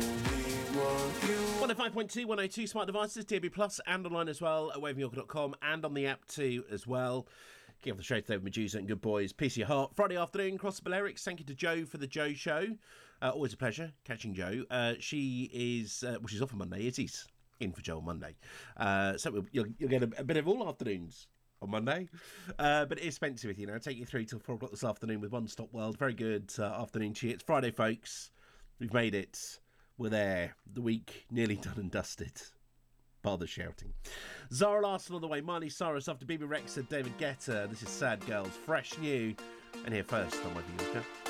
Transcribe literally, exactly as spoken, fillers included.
one oh five point two, one oh two smart devices, D A B Plus, and online as well at wave yorker dot com, and on the app too as well. Give the show today with Medusa and Good Boys, Piece of Your Heart. Friday afternoon, Crossable Lyrics. Thank you to Jo for the Jo Show. Uh, always a pleasure catching Jo. Uh, she is, uh, well, she's off on Monday. Izzy's in for Jo on Monday. Uh, so we'll, you'll, you'll get a, a bit of all afternoons on Monday. Uh, but it is Spencer with you now. I'll take you through till four o'clock this afternoon with One Stop World. Very good uh, afternoon to you. It's Friday, folks. We've made it. We're there. The week nearly done and dusted. Bother shouting. Zara Larsson on the way. Miley Cyrus after B B Rexa, David Guetta. This is Sad Girls. Fresh new. And here first on Wave Yorker.